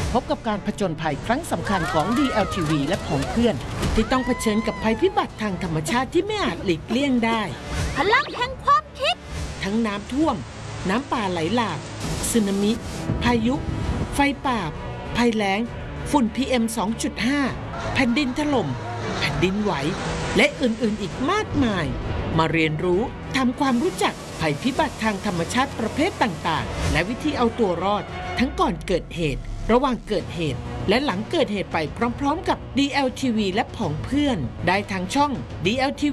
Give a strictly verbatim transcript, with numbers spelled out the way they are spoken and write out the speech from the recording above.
พบกับการผจญภัยครั้งสำคัญของ ดี แอล ที วี และของเพื่อนที่ต้องเผชิญกับภัยพิบัติทางธรรมชาติที่ไม่อาจหลีกเลี่ยงได้พลังแห่งความคิดทั้งน้ำท่วมน้ำป่าไหลหลากสึนามิพายุไฟป่าภัยแล้งฝุ่น พี เอ็ม สองจุดห้า แผ่นดินถล่มแผ่นดินไหวและอื่นๆอีกมากมายมาเรียนรู้ทำความรู้จักภัยพิบัติทางธรรมชาติประเภทต่างๆและวิธีเอาตัวรอดทั้งก่อนเกิดเหตุระหว่างเกิดเหตุและหลังเกิดเหตุไปพร้อมๆกับ ดี แอล ที วี และผองเพื่อนได้ทางช่อง ดี แอล ที